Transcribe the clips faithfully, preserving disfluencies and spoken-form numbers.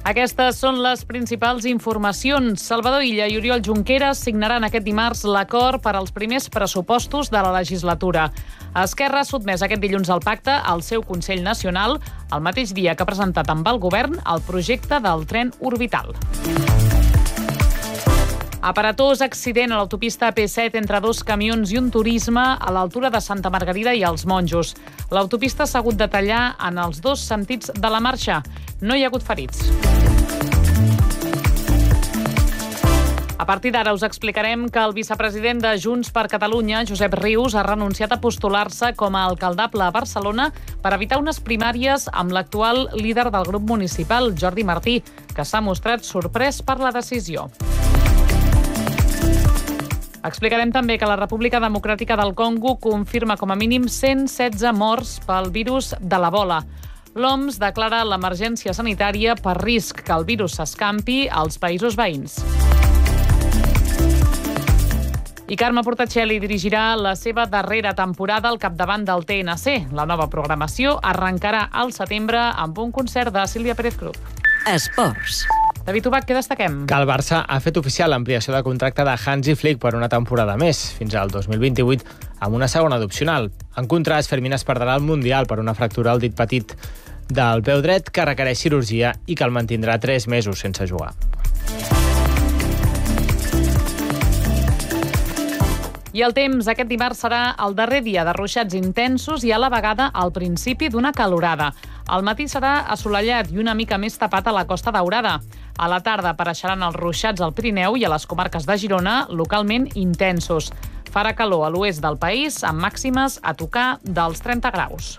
Aquestes són les principals informacions. Salvador Illa i Oriol Junqueras signaran aquest dimarts l'acord per als primers pressupostos de la legislatura. Esquerra ha sotmès aquest dilluns al pacte al seu Consell Nacional, el mateix dia que ha presentat amb el govern el projecte del tren orbital. Aparatós accident a l'autopista A P set entre dos camions i un turisme a l'altura de Santa Margarida i els Monjos. L'autopista s'ha hagut de tallar en els dos sentits de la marxa. No hi ha hagut ferits. A partir d'ara us explicarem que el vicepresident de Junts per Catalunya, Josep Rius, ha renunciat a postular-se com a alcaldable a Barcelona per evitar unes primàries amb l'actual líder del grup municipal, Jordi Martí, que s'ha mostrat sorprès per la decisió. Explicarem també que la República Democràtica del Congo confirma com a mínim cent setze morts pel virus de l'Ebola. L'O M S declara l'emergència sanitària per risc que el virus s'escampi als països veïns. I Carme Portacelli dirigirà la seva darrera temporada al capdavant del T N C. La nova programació arrencarà al setembre amb un concert de Sílvia Pérez Cruz. Esports. David Ubach, què destaquem? Que el Barça ha fet oficial l'ampliació de contracte de Hansi Flick per una temporada més, fins al dos mil vint-i-vuit, amb una segona d'opcional. En contrast, Fermín es perdrà el Mundial per una fractura al dit petit del peu dret que requereix cirurgia i que el mantindrà tres mesos sense jugar. I el temps aquest dimarts serà el darrer dia de ruixats intensos i a la vegada al principi d'una calorada. Al matí serà assolellat i una mica més tapat a la Costa Daurada. A la tarda apareixeran els ruixats al Pirineu i a les comarques de Girona, localment intensos. Farà calor a l'oest del país, amb màximes a tocar dels trenta graus.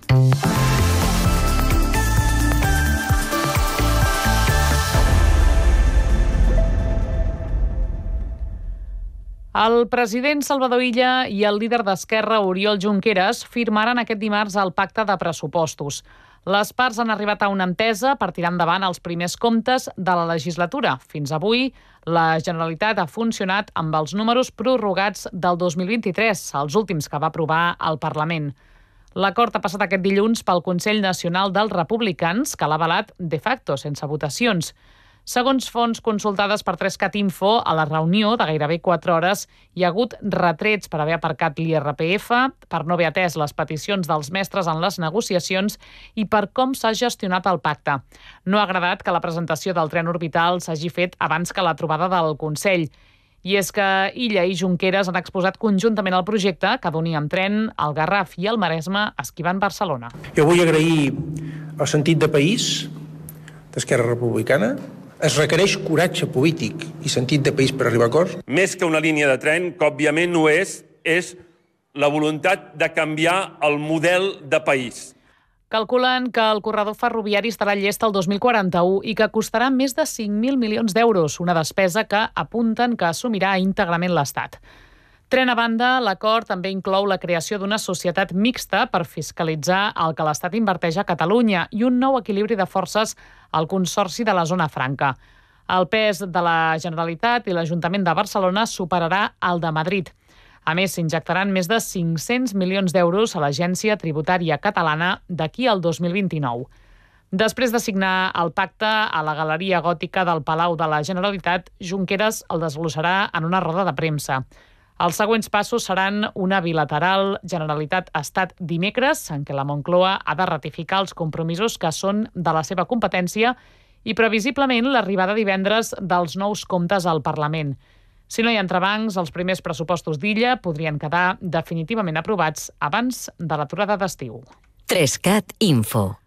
El president Salvador Illa i el líder d'Esquerra, Oriol Junqueras, firmaran aquest dimarts el pacte de pressupostos. Les parts han arribat a una entesa per tirar endavant els primers comptes de la legislatura. Fins avui, la Generalitat ha funcionat amb els números prorrogats del dos mil vint-i-tres, els últims que va aprovar el Parlament. L'acord ha passat aquest dilluns pel Consell Nacional dels Republicans, que l'ha avalat de facto, sense votacions. Segons fonts consultades per tres cat info, a la reunió de gairebé quatre hores hi ha hagut retrets per haver aparcat l'I R P F, per no haver atès les peticions dels mestres en les negociacions i per com s'ha gestionat el pacte. No ha agradat que la presentació del tren orbital s'hagi fet abans que la trobada del Consell. I és que Illa i Junqueras han exposat conjuntament el projecte que d'unir amb tren el Garraf i el Maresme esquivant Barcelona. Jo vull agrair el sentit de país d'Esquerra Republicana. Es requereix coratge polític i sentit de país per arribar a acords. Més que una línia de tren, que òbviament no és, és la voluntat de canviar el model de país. Calculen que el corredor ferroviari estarà llest el dos mil quaranta-u i que costarà més de cinc mil milions d'euros, una despesa que apunten que assumirà íntegrament l'Estat. Tren a banda, l'acord també inclou la creació d'una societat mixta per fiscalitzar el que l'Estat inverteix a Catalunya i un nou equilibri de forces al Consorci de la Zona Franca. El pes de la Generalitat i l'Ajuntament de Barcelona superarà el de Madrid. A més, s'injectaran més de cinc-cents milions d'euros a l'Agència Tributària Catalana d'aquí al dos mil vint-i-nou. Després de signar el pacte a la Galeria Gòtica del Palau de la Generalitat, Junqueras el desglossarà en una roda de premsa. Els següents passos seran una bilateral Generalitat-Estat dimecres, en què la Moncloa ha de ratificar els compromisos que són de la seva competència i previsiblement l'arribada divendres dels nous comptes al Parlament. Si no hi ha entrebancs, els primers pressupostos d'Illa podrien quedar definitivament aprovats abans de l'aturada d'estiu. tres cat info.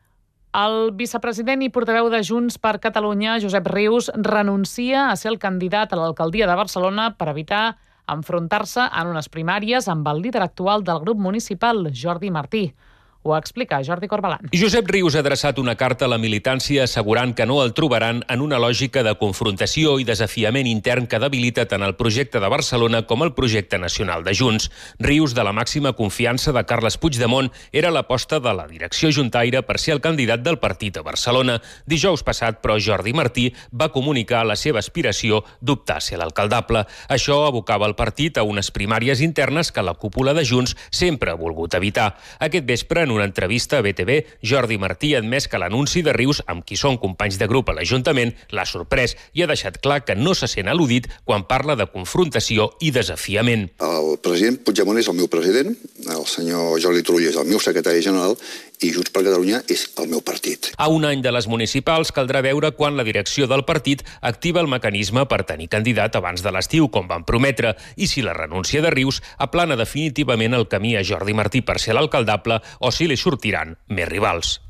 El vicepresident i portaveu de Junts per Catalunya, Josep Rius, renuncia a ser el candidat a l'alcaldia de Barcelona per evitar enfrontar-se en unes primàries amb el líder actual del grup municipal, Jordi Martí. Ho explica Jordi Corbalan. Josep Rius ha adreçat una carta a la militància assegurant que no el trobaran en una lògica de confrontació i desafiament intern que debilita tant el projecte de Barcelona com el projecte nacional de Junts. Rius, de la màxima confiança de Carles Puigdemont, era l'aposta de la direcció juntaire per ser el candidat del partit a Barcelona. Dijous passat, però, Jordi Martí va comunicar la seva aspiració d'optar a ser l'alcaldable. Això abocava el partit a unes primàries internes que la cúpula de Junts sempre ha volgut evitar. Aquest vespre, en una entrevista a B T V, Jordi Martí ha admès que l'anunci de Rius, amb qui són companys de grup a l'Ajuntament, l'ha sorprès i ha deixat clar que no se sent al·ludit quan parla de confrontació i desafiament. El president Puigdemont és el meu president, el senyor Jordi Turull és el meu secretari general i Junts per Catalunya és el meu partit. A un any de les municipals caldrà veure quan la direcció del partit activa el mecanisme per tenir candidat abans de l'estiu, com van prometre, i si la renúncia de Rius aplana definitivament el camí a Jordi Martí per ser l'alcaldable o si li sortiran més rivals.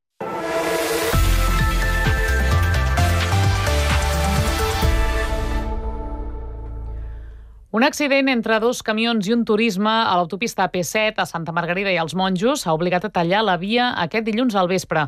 Un accident entre dos camions i un turisme a l'autopista A P set a Santa Margarida i els Monjos ha obligat a tallar la via aquest dilluns al vespre.